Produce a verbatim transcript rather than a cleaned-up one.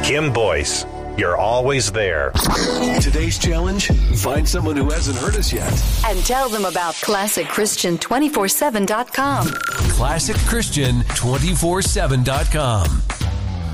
Kim Boyce, you're always there. Today's challenge, find someone who hasn't heard us yet. And tell them about classic christian two four seven dot com. classic christian two four seven dot com.